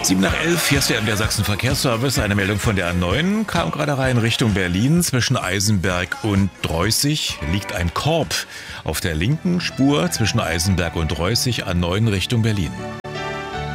7 nach 11, hier ist der MDR Sachsen Verkehrsservice. Eine Meldung von der A9 kam gerade rein Richtung Berlin. Zwischen Eisenberg und Dreußig liegt ein Korb auf der linken Spur zwischen Eisenberg und Dreußig, A9 Richtung Berlin.